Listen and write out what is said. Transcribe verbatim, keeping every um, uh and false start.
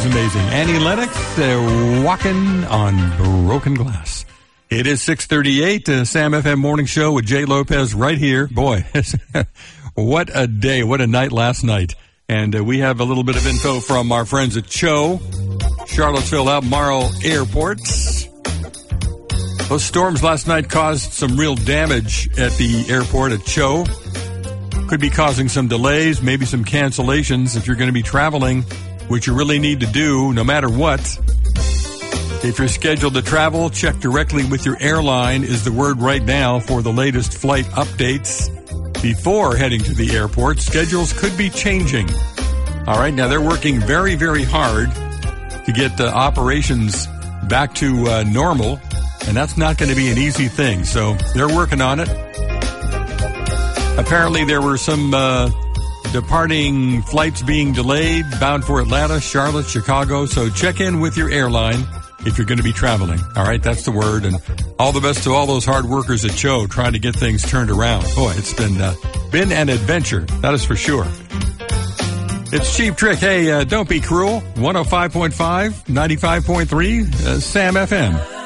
Amazing. Annie Lennox, uh, walking on broken glass. It is six thirty-eight, uh, Sam F M Morning Show with Jay Lopez right here. Boy, what a day, what a night last night. And uh, we have a little bit of info from our friends at Cho, Charlottesville Albemarle Airports. Those storms last night caused some real damage at the airport at Cho. Could be causing some delays, maybe some cancellations if you're going to be traveling, which you really need to do no matter what. If you're scheduled to travel, check directly with your airline is the word right now for the latest flight updates. Before heading to the airport, schedules could be changing. All right, now they're working very, very hard to get uh, operations back to uh, normal, and that's not going to be an easy thing. So they're working on it. Apparently there were some uh, departing flights being delayed, bound for Atlanta, Charlotte, Chicago. So check in with your airline if you're going to be traveling. All right, that's the word. And all the best to all those hard workers at Cho trying to get things turned around. Boy, it's been uh, been an adventure, that is for sure. It's Cheap Trick. Hey, uh, don't be cruel. one oh five point five, ninety-five point three, uh, Sam F M.